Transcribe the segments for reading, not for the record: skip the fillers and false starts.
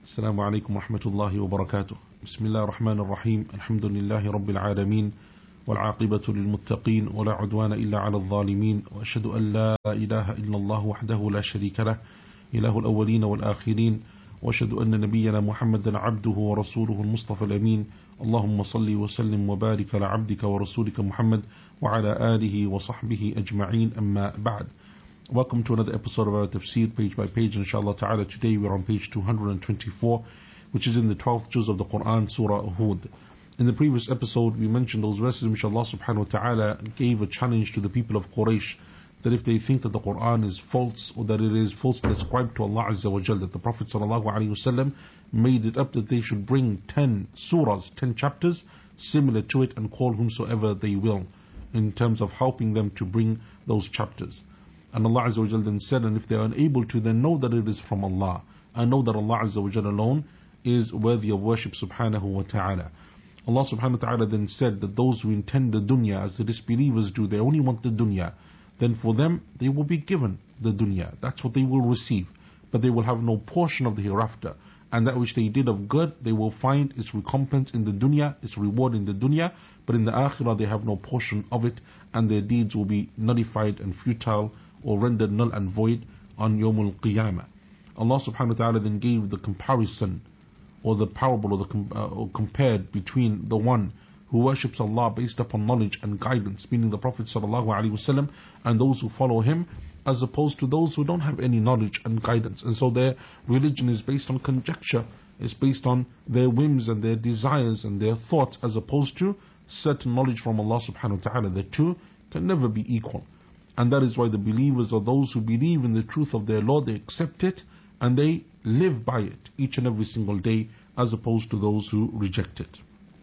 السلام عليكم ورحمة الله وبركاته. بسم الله الرحمن الرحيم. الحمد لله رب العالمين والعاقبة للمتقين ولا عدوان إلا على الظالمين، وأشهد أن لا إله إلا الله وحده لا شريك له إله الأولين والآخرين، وأشهد أن نبينا محمدا عبده ورسوله المصطفى الأمين. اللهم صل وسلم وبارك على عبدك ورسولك محمد وعلى آله وصحبه أجمعين. أما بعد. Welcome to another episode of our tafsir, page by page, inshallah ta'ala. Today we're on page 224, which is in the 12th juz of the Quran, Surah Hud. In the previous episode, we mentioned those verses in which Allah subhanahu wa ta'ala gave a challenge to the people of Quraysh, that if they think that the Quran is false, or that it is falsely ascribed to Allah Azza wa Jal, that the Prophet sallallahu alaihi wasallam made it up that they should bring 10 surahs, 10 chapters similar to it, and call whomsoever they will, in terms of helping them to bring those chapters. And Allah Azza wa Jal then said, and if they are unable to, then know that it is from Allah, and know that Allah Azza wa Jal alone is worthy of worship subhanahu wa ta'ala. Allah subhanahu wa ta'ala then said that those who intend the dunya, as the disbelievers do, they only want the dunya, then for them they will be given the dunya. That's what they will receive, but they will have no portion of the hereafter. And that which they did of good, they will find its recompense in the dunya, its reward in the dunya, but in the akhirah they have no portion of it, and their deeds will be nullified and futile, or rendered null and void on Yawmul Qiyamah. Allah subhanahu wa ta'ala then gave the comparison, or the parable, or compared between the one who worships Allah based upon knowledge and guidance, meaning the Prophet sallallahu alaihi wasallam, and those who follow him, as opposed to those who don't have any knowledge and guidance. And so their religion is based on conjecture, is based on their whims and their desires and their thoughts, as opposed to certain knowledge from Allah subhanahu wa ta'ala. The two can never be equal. And that is why the believers are those who believe in the truth of their Lord, they accept it, and they live by it each and every single day, as opposed to those who reject it.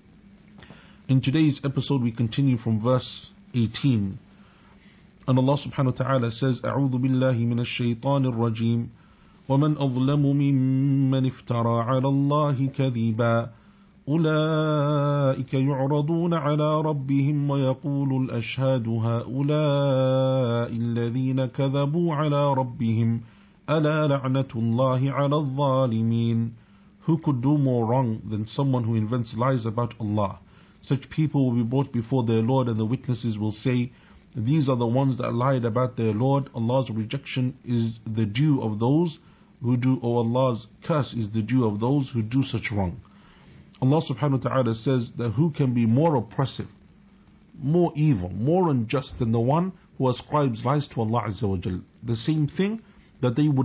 In today's episode we continue from verse 18, and Allah subhanahu wa ta'ala says, أعوذ بالله من الشيطان الرجيم ومن أظلم ممن افترى على الله كذبا أولئك يعرضون على ربهم ويقول الأشهاد هؤلاء الذين كذبوا على ربهم ألا لعنة الله على الظالمين. Who could do more wrong than someone who invents lies about Allah? Such people will be brought before their Lord, and the witnesses will say, these are the ones that lied about their Lord. Allah's rejection is the due of those who do, or Allah's curse is the due of those who do such wrong. Allah subhanahu wa ta'ala says that who can be more oppressive, more evil, more unjust than the one who ascribes lies to Allah Azza wa Jal. The same thing that they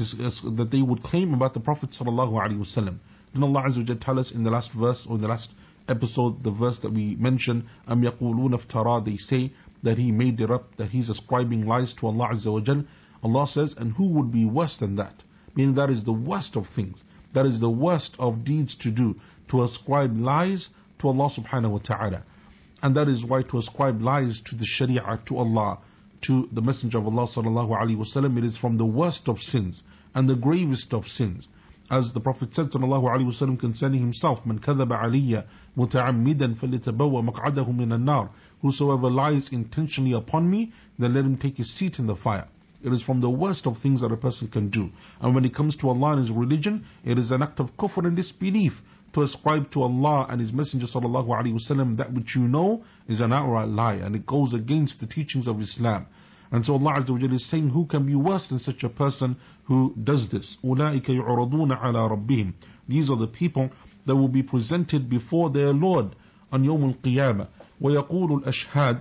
would claim about the Prophet sallallahu alaihi wasallam. Then Allah Azza wa Jal tell us in the last verse, or in the last episode, the verse that we mentioned, Am yaquluna iftara, they say that he made it up, that he's ascribing lies to Allah Azza wa Jal. Allah says, and who would be worse than that? Meaning that is the worst of things, that is the worst of deeds to do, to ascribe lies to Allah subhanahu wa ta'ala. And that is why to ascribe lies to the Sharia, to Allah, to the Messenger of Allah sallallahu alaihi wasallam, it is from the worst of sins and the gravest of sins. As the Prophet said sallallahu alaihi wasallam concerning himself, Man kadhaba aliyya muta'ammidan falyatabawwa maq'adahu min an-nar. Whosoever lies intentionally upon me, then let him take his seat in the fire. It is from the worst of things that a person can do. And when it comes to Allah and His religion, it is an act of kufr and disbelief to ascribe to Allah and His Messenger sallallahu alaihi wasallam that which you know is an outright lie, and it goes against the teachings of Islam. And so Allah Azza wa Jalla is saying, who can be worse than such a person who does this? أُولَٰئِكَ يُعْرَضُونَ عَلَىٰ رَبِّهِمْ. These are the people that will be presented before their Lord on Yawm al-Qiyamah. وَيَقُولُ الْأَشْهَادِ,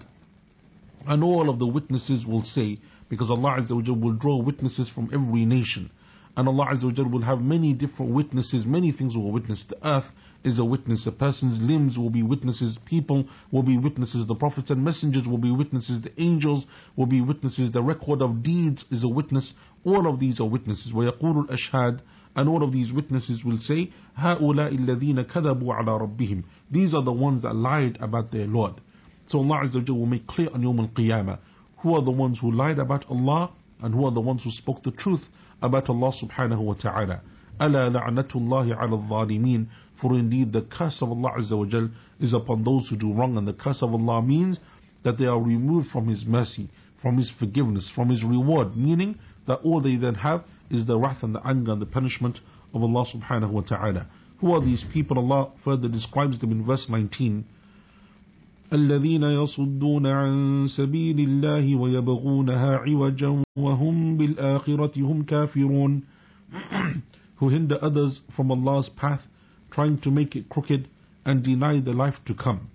and all of the witnesses will say, because Allah Azza wa Jalla will draw witnesses from every nation. And Allah Azza wa Jalla will have many different witnesses, many things will witness. The earth is a witness, a person's limbs will be witnesses, people will be witnesses, the prophets and messengers will be witnesses, the angels will be witnesses, the record of deeds is a witness. All of these are witnesses. وَيَقُولُ الْأَشْهَادِ, and all of these witnesses will say, هَؤُلَاءِ الَّذِينَ كَذَبُوا عَلَىٰ رَبِّهِمْ. These are the ones that lied about their Lord. So Allah Azza wa Jalla will make clear on Yawm al-Qiyamah who are the ones who lied about Allah, and who are the ones who spoke the truth about Allah subhanahu wa ta'ala. أَلَا لَعْنَةُ اللَّهِ عَلَى الظَّالِمِينَ. For indeed the curse of Allah Azza wa Jal is upon those who do wrong, and the curse of Allah means that they are removed from His mercy, from His forgiveness, from His reward, meaning that all they then have is the wrath and the anger and the punishment of Allah subhanahu wa ta'ala. Who are these people? Allah further describes them in verse 19. الذين يصدون عن سبيل الله ويبغونها عوجا وهم بالآخرة هم كافرون. Who hinder others from Allah's path, trying to make it crooked and deny the life to come.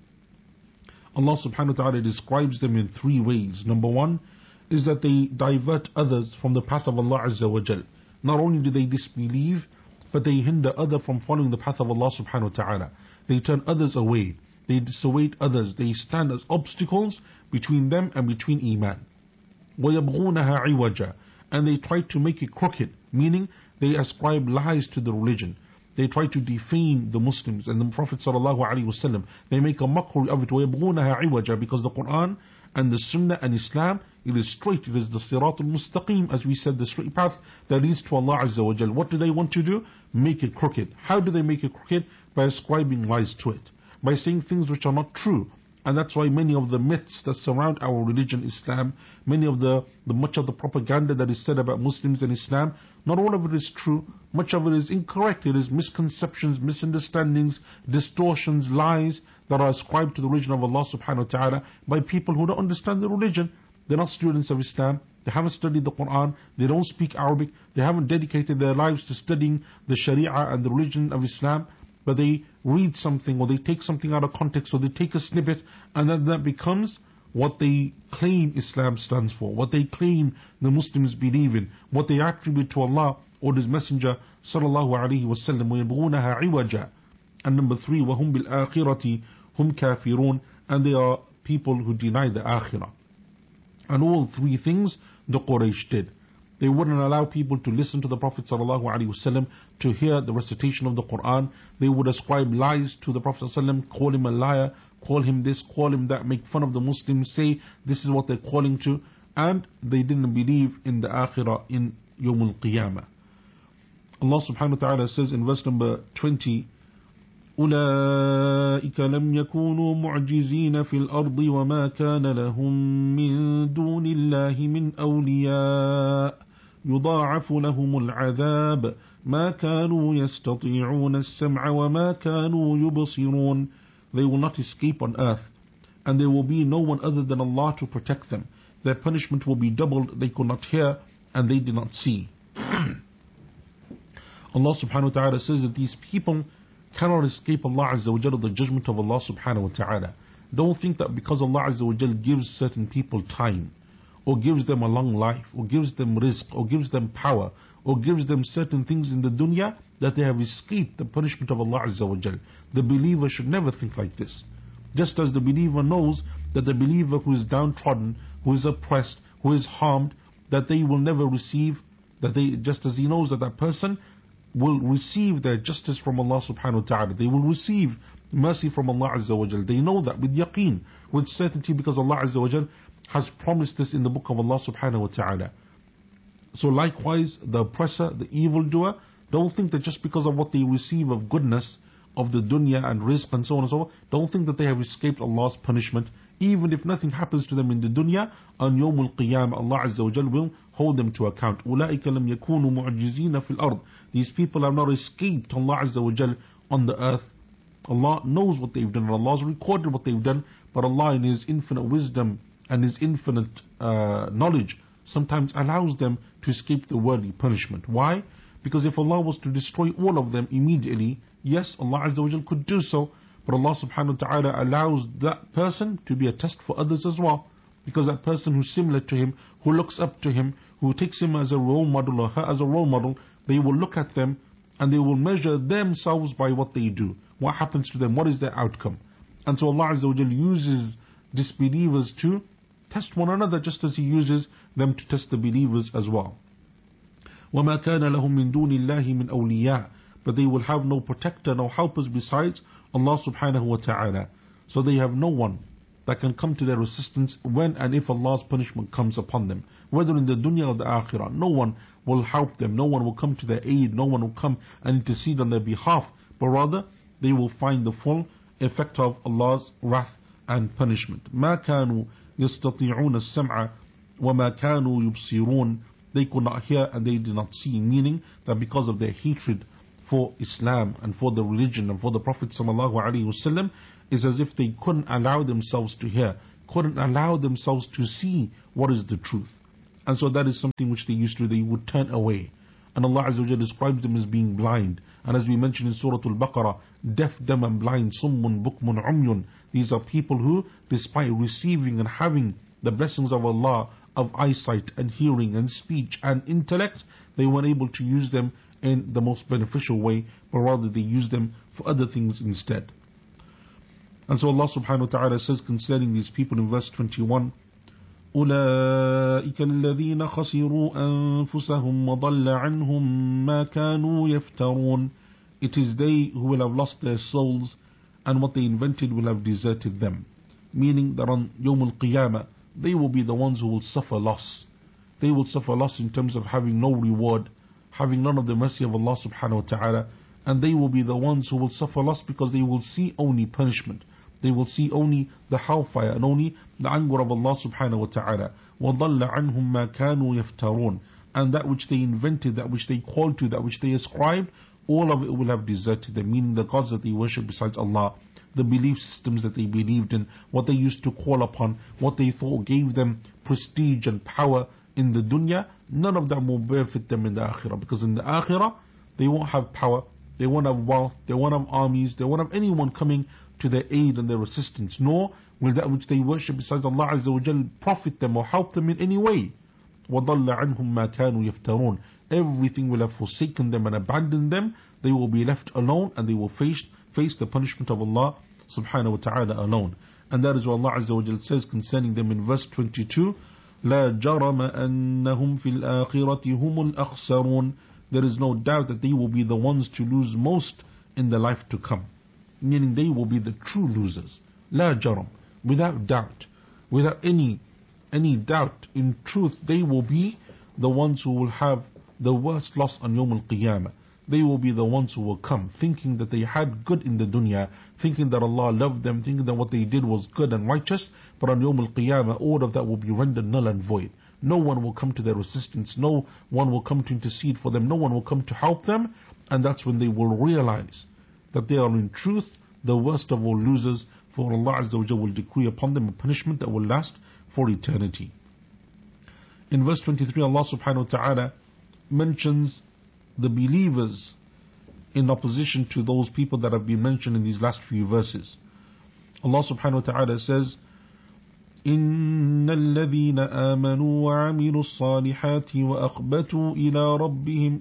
Allah subhanahu wa ta'ala describes them in three ways. Number one is that they divert others from the path of Allah Azza wa Jal. Not only do they disbelieve, but they hinder others from following the path of Allah subhanahu wa ta'ala. They turn others away. They dissuade others. They stand as obstacles between them and between Iman. وَيَبْغُونَهَا عِوَجًا. And they try to make it crooked, meaning they ascribe lies to the religion. They try to defame the Muslims and the Prophet sallallahu alaihi wasallam. They make a mockery of it. وَيَبْغُونَهَا عِوَجًا. Because the Quran and the Sunnah and Islam, it is straight. It is the Siratul Mustaqim, as we said, the straight path that leads to Allah Azza wa Jal. What do they want to do? Make it crooked. How do they make it crooked? By ascribing lies to it, by saying things which are not true. And that's why many of the myths that surround our religion, Islam, many of the much of the propaganda that is said about Muslims and Islam, not all of it is true. Much of it is incorrect. It is misconceptions, misunderstandings, distortions, lies that are ascribed to the religion of Allah subhanahu wa ta'ala by people who don't understand the religion. They're not students of Islam. They haven't studied the Quran. They don't speak Arabic. They haven't dedicated their lives to studying the Sharia and the religion of Islam. But they read something, or they take something out of context, or they take a snippet, and then that becomes what they claim Islam stands for, what they claim the Muslims believe in, what they attribute to Allah or His Messenger sallallahu alaihi wasallam. وَيَبْغُونَهَا عِوَجًا. And number three, وَهُمْ بِالْآخِرَةِ هُمْ كَافِرُونَ. And they are people who deny the Akhirah. And all three things the Quraysh did. They wouldn't allow people to listen to the Prophet ﷺ, to hear the recitation of the Quran. They would ascribe lies to the Prophet ﷺ, call him a liar, call him this, call him that, make fun of the Muslims, say this is what they're calling to. And they didn't believe in the Akhirah, in Yawm al-Qiyamah. Allah subhanahu wa ta'ala says in verse number 20, أولئك لم يكونوا معجزين في الأرض وما كان لهم من دون الله من أولياء يضاعف لهم العذاب ما كانوا يستطيعون السمع وما كانوا يبصرون. They will not escape on earth, and there will be no one other than Allah to protect them. Their punishment will be doubled. They could not hear and they did not see. Allah subhanahu wa ta'ala says that these people cannot escape Allah Azza wa Jalla, the judgment of Allah subhanahu wa ta'ala. Don't think that because Allah Azza wa Jalla gives certain people time, or gives them a long life, or gives them rizq, or gives them power, or gives them certain things in the dunya, that they have escaped the punishment of Allah Azza wa Jalla. The believer should never think like this. Just as the believer knows that the believer who is downtrodden, who is oppressed, who is harmed, that they will never receive, just as he knows that that person will receive their justice from Allah subhanahu wa ta'ala. They will receive mercy from Allah Azza wa Jal. They know that with yaqeen, with certainty, because Allah Azza wa Jal has promised this in the book of Allah subhanahu wa ta'ala. So likewise, the oppressor, the evildoer, don't think that just because of what they receive of goodness, of the dunya and rizq and so on and so forth, don't think that they have escaped Allah's punishment. Even if nothing happens to them in the dunya, on Yawm al-Qiyamah, Allah Azza wa Jal will hold them to account. أُولَٰئِكَ لَمْ يَكُونُوا مُعْجِزِينَ فِي الْأَرْضِ. These people have not escaped Allah Azza wa Jal on the earth. Allah knows what they've done, and Allah has recorded what they've done, but Allah in His infinite wisdom and His infinite knowledge sometimes allows them to escape the worldly punishment. Why? Because if Allah was to destroy all of them immediately, yes, Allah Azza wa Jal could do so, but Allah subhanahu wa ta'ala allows that person to be a test for others as well. Because that person who's similar to him, who looks up to him, who takes him as a role model or her as a role model, they will look at them and they will measure themselves by what they do. What happens to them? What is their outcome? And so Allah Azza wa Jal uses disbelievers to test one another, just as He uses them to test the believers as well. وَمَا كَانَ لَهُم مِّن دُونِ اللَّهِ مِنْ أَوْلِيَاءَ. But they will have no protector, no helpers besides Allah subhanahu wa ta'ala. So they have no one that can come to their assistance when and if Allah's punishment comes upon them. Whether in the dunya or the akhirah, no one will help them, no one will come to their aid, no one will come and intercede on their behalf. But rather, they will find the full effect of Allah's wrath and punishment. مَا كَانُوا يَسْتَطِيعُونَ السَّمْعَ وَمَا كَانُوا يُبْصِرُونَ. they could not hear and they did not see, meaning that because of their hatred for Islam and for the religion and for the Prophet ﷺ, is as if they couldn't allow themselves to hear, couldn't allow themselves to see what is the truth. And so that is something which they used to do. They would turn away. And Allah Azza wa Jalla describes them as being blind. And as we mentioned in Surah Al-Baqarah, deaf, dumb and blind, summun, bukmun, umyun. These are people who, despite receiving and having the blessings of Allah, of eyesight and hearing and speech and intellect, they weren't able to use them in the most beneficial way, but rather they use them for other things instead. And so Allah subhanahu wa ta'ala says concerning these people in verse 21, أولئك الذين خسروا أنفسهم وضل عنهم ما كانوا يفترون. It is they who will have lost their souls and what they invented will have deserted them. Meaning that on Yawm al-Qiyamah, they will be the ones who will suffer loss. They will suffer loss in terms of having no reward, having none of the mercy of Allah subhanahu wa ta'ala, and they will be the ones who will suffer loss because they will see only punishment. They will see only the hellfire and only the anger of Allah subhanahu wa ta'ala. وَضَلَّ عَنْهُمْ مَا كَانُوا يَفْتَرُونَ. And that which they invented, that which they called to, that which they ascribed, all of it will have deserted them, meaning the gods that they worship besides Allah, the belief systems that they believed in, what they used to call upon, what they thought gave them prestige and power in the dunya, none of that will benefit them in the akhirah. Because in the akhirah, they won't have power, they won't have wealth, they won't have armies, they won't have anyone coming to their aid and their assistance, nor will that which they worship besides Allah Azza wa Jal profit them or help them in any way. وَضَلَّ عَنْهُمْ مَا كَانُوا يَفْتَرُونَ. Everything will have forsaken them and abandoned them. They will be left alone and they will face the punishment of Allah subhanahu wa ta'ala alone. And that is what Allah Azza wa Jal says concerning them in verse 22, لَا جَرَمَ أَنَّهُمْ فِي الْآخِرَةِ هُمُ الْأَخْسَرُونَ. There is no doubt that they will be the ones to lose most in the life to come. Meaning they will be the true losers. La jaram, without doubt, without any doubt. In truth, they will be the ones who will have the worst loss on Yawm al-Qiyamah. They will be the ones who will come thinking that they had good in the dunya, thinking that Allah loved them, thinking that what they did was good and righteous, but on Yawm al-Qiyamah all of that will be rendered null and void. No one will come to their assistance, no one will come to intercede for them, no one will come to help them, and that's when they will realize that they are in truth the worst of all losers, for Allah Azza wa Jalla will decree upon them a punishment that will last for eternity. In verse 23, Allah subhanahu wa ta'ala mentions the believers in opposition to those people that have been mentioned in these last few verses. Allah subhanahu wa ta'ala says, إن الذين آمنوا وعملوا الصالحات وأخبتوا إلى ربهم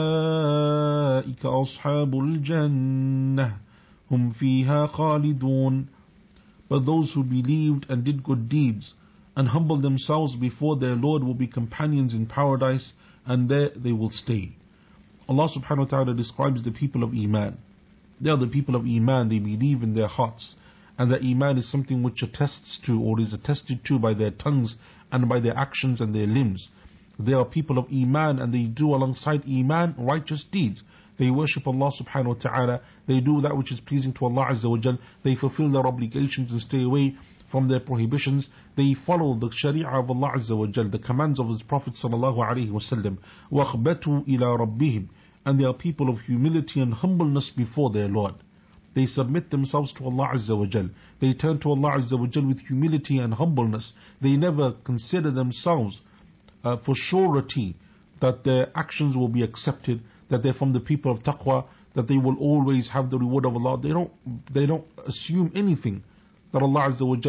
أولئك أصحاب الجنة هم فيها خالدون. But those who believed and did good deeds and humbled themselves before their Lord will be companions in paradise, and there they will stay. Allah subhanahu wa ta'ala describes the people of Iman. They are the people of Iman, they believe in their hearts. And that Iman is something which attests to or is attested to by their tongues and by their actions and their limbs. They are people of Iman and they do alongside Iman righteous deeds. They worship Allah subhanahu wa ta'ala. They do that which is pleasing to Allah Azza wa Jal. They fulfill their obligations and stay away from their prohibitions. They follow the Sharia of Allah Azza wa Jal, the commands of His Prophet sallallahu alaihi wasallam. وَأَخْبَتُوا إِلَىٰ رَبِّهِمْ. And they are people of humility and humbleness before their Lord. They submit themselves to Allah Azza wa Jal. They turn to Allah Azza wa Jal with humility and humbleness. They never consider themselves for surety that their actions will be accepted, that they're from the people of taqwa, that they will always have the reward of Allah. They don't assume anything that Allah Azza wa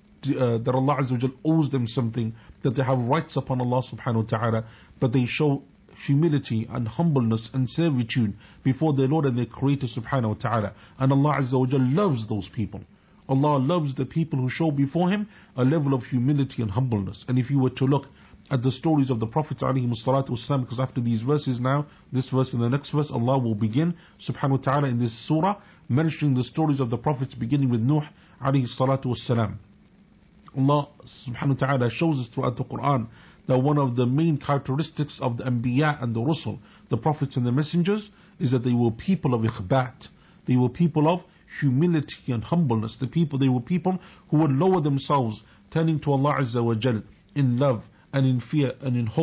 Jal owes them something, that they have rights upon Allah subhanahu wa ta'ala, but they show humility and humbleness and servitude before their Lord and their Creator subhanahu wa ta'ala. And Allah Azza wa Jal loves those people. Allah loves the people who show before Him a level of humility and humbleness. And if you were to look at the stories of the Prophets alayhi salatu wasalam, because after these verses now, this verse and the next verse, Allah will begin subhanahu wa ta'ala in this surah mentioning the stories of the Prophets, beginning with Nuh alayhi salatu wasalam. Allah subhanahu wa ta'ala shows us throughout the Quran that one of the main characteristics of the Anbiya and the Rusul, the Prophets and the Messengers, is that they were people of ikhbat. They were people of humility and humbleness. They were people who would lower themselves, turning to Allah Azza wa Jal in love and in fear and in hope,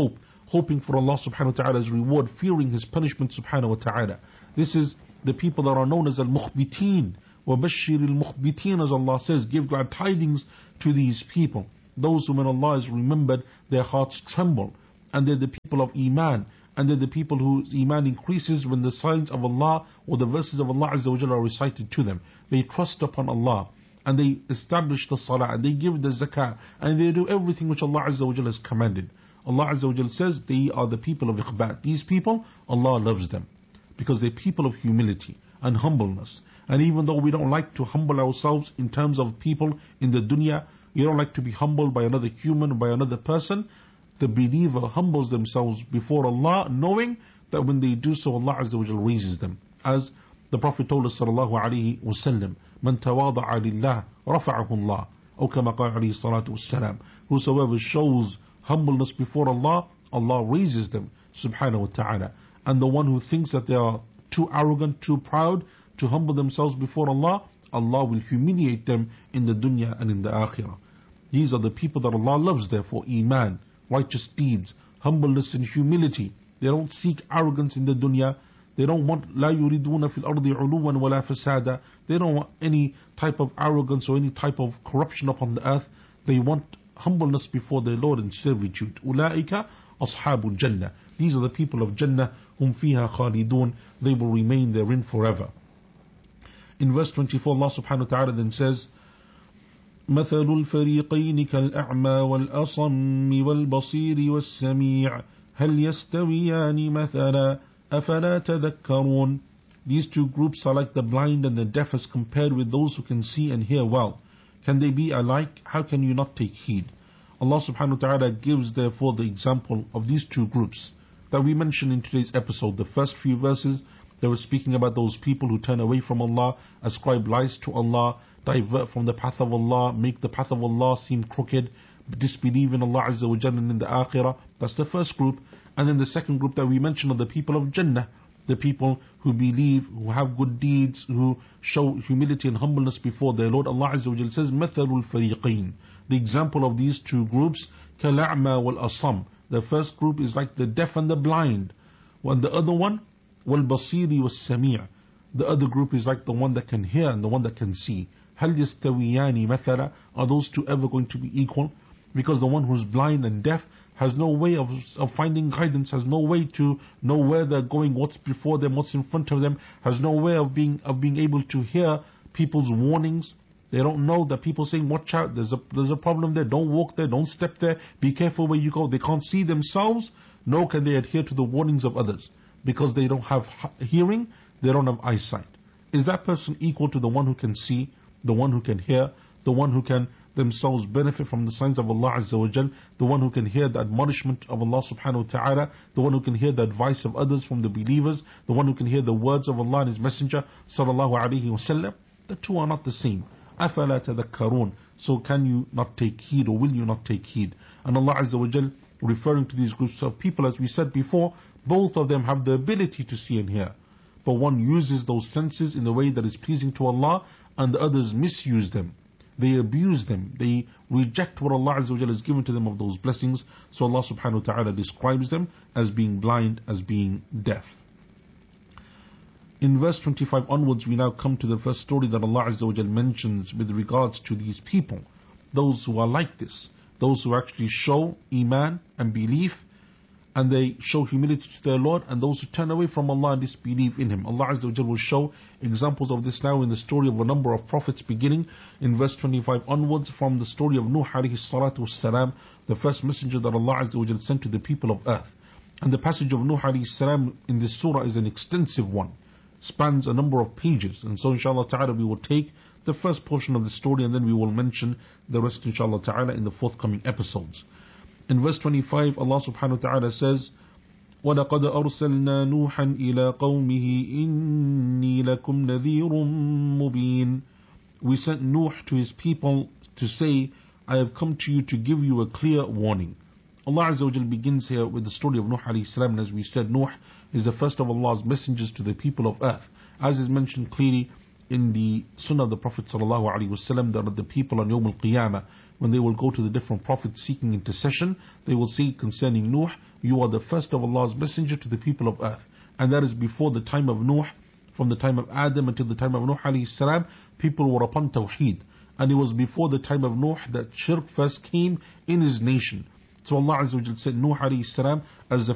hoping for Allah subhanahu wa ta'ala's reward, fearing His punishment subhanahu wa ta'ala. This is the people that are known as al-mukhbitin. وَبَشِّرِ الْمُخْبِتِينَ, as Allah says, give glad tidings to these people. Those who when Allah is remembered, their hearts tremble. And they're the people of Iman. And they're the people whose Iman increases when the signs of Allah or the verses of Allah Azza wa Jalla are recited to them. They trust upon Allah. And they establish the salah. And they give the zakah. And they do everything which Allah Azza wa Jalla has commanded. Allah Azza wa Jalla says they are the people of ikhbat. These people, Allah loves them. Because they're people of humility and humbleness. And even though we don't like to humble ourselves in terms of people in the dunya, you don't like to be humbled by another human, by another person, the believer humbles themselves before Allah, knowing that when they do so, Allah Azza wa Jalla raises them. As the Prophet told us sallallahu alayhi wa sallam, "Man tawada'a lillah, rafa'ahu Allah." Or kama qala alayhi salatu wassalam. Whosoever shows humbleness before Allah, Allah raises them, subhanahu wa ta'ala. And the one who thinks that they are too arrogant, too proud to humble themselves before Allah, Allah will humiliate them in the dunya and in the akhirah. These are the people that Allah loves, therefore, Iman, righteous deeds, humbleness and humility. They don't seek arrogance in the dunya. They don't want لا يريدون في الأرض علوا ولا فسادا. They don't want any type of arrogance or any type of corruption upon the earth. They want humbleness before their Lord and servitude. أولئك أصحاب الجنة. These are the people of Jannah, whom فيها خالدون. They will remain therein forever. In verse 24, Allah subhanahu wa ta'ala then says, مثل الفريقين كالأعمى والأصم والبصير والسميع هل يستويان مثلا أفلا تذكرون. These two groups are like the blind and the deaf as compared with those who can see and hear well. Can they be alike? How can you not take heed? Allah subhanahu wa ta'ala gives therefore the example of these two groups that we mentioned in today's episode. The first few verses, they were speaking about those people who turn away from Allah, ascribe lies to Allah, divert from the path of Allah, make the path of Allah seem crooked, disbelieve in Allah Azza wa Jalla and in the Akhirah. That's the first group. And then the second group that we mentioned are the people of Jannah, the people who believe, who have good deeds, who show humility and humbleness before their Lord. Allah Azza wa Jalla says, مَثَلُ الْفَرِيقَيْنِ. The example of these two groups, كَالْأَعْمَى وَالْأَصَمْ. The first group is like the deaf and the blind. While the other one, وَالْبَصِيرِ وَالسَّمِيعِ. The other group is like the one that can hear and the one that can see. هَلْ يَسْتَوِيَانِ مَثَلًا. Are those two ever going to be equal? Because the one who's blind and deaf has no way of finding guidance, has no way to know where they're going, what's before them, what's in front of them, has no way of being able to hear people's warnings. They don't know that people saying, watch out, there's a problem there, don't walk there, don't step there, be careful where you go. They can't see themselves, nor can they adhere to the warnings of others. Because they don't have hearing, they don't have eyesight. Is that person equal to the one who can see, the one who can hear, the one who can themselves benefit from the signs of Allah Azza wa Jal, the one who can hear the admonishment of Allah subhanahu wa ta'ala, the one who can hear the advice of others from the believers, the one who can hear the words of Allah and His Messenger sallallahu alayhi wa sallam? The two are not the same. أَفَلَا تَذَكَّرُونَ. So can you not take heed, or will you not take heed? And Allah Azza wa Jal, referring to these groups of people, as we said before, both of them have the ability to see and hear. But one uses those senses in a way that is pleasing to Allah, and the others misuse them. They abuse them. They reject what Allah Azza wa Jalla has given to them of those blessings. So Allah subhanahu wa ta'ala describes them as being blind, as being deaf. In verse 25 onwards, we now come to the first story that Allah Azza wa Jalla mentions with regards to these people. Those who are like this. Those who actually show Iman and belief, and they show humility to their Lord, and those who turn away from Allah and disbelieve in Him. Allah Azza wa Jalla will show examples of this now in the story of a number of prophets, beginning in verse 25 onwards from the story of Nuh alayhi salatu wassalam, the first messenger that Allah Azza wa Jalla sent to the people of earth. And the passage of Nuh alayhi salam in this surah is an extensive one, spans a number of pages, and so inshallah ta'ala we will take the first portion of the story and then we will mention the rest inshallah ta'ala in the forthcoming episodes. In verse 25, Allah subhanahu wa ta'ala says, وَلَقَدْ أَرْسَلْنَا نُوحًا إِلَىٰ قَوْمِهِ إِنِّي لَكُمْ نَذِيرٌ مُبِينٌ. We sent Nuh to his people to say, I have come to you to give you a clear warning. Allah Azza wa Jal begins here with the story of Nuh alayhi salam, and as we said, Nuh is the first of Allah's messengers to the people of earth. As is mentioned clearly in the Sunnah of the Prophet ﷺ that the people on Yawm al-Qiyamah, when they will go to the different prophets seeking intercession, they will say concerning Nuh, you are the first of Allah's messenger to the people of earth. And that is before the time of Nuh, from the time of Adam until the time of Nuh alayhi salam, people were upon Tawheed. And it was before the time of Nuh that shirk first came in his nation. So Allah Azza wa Jal said Nuh alayhi salam as the